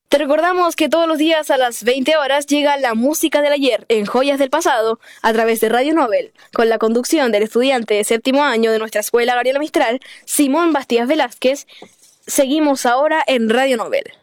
Te recordamos que todos los días a las 20 horas llega la música del ayer en Joyas del Pasado a través de Radio Nobel, con la conducción del estudiante de séptimo año de nuestra escuela Gabriela Mistral, Simón Bastías Velázquez. Seguimos ahora en Radio Nobel.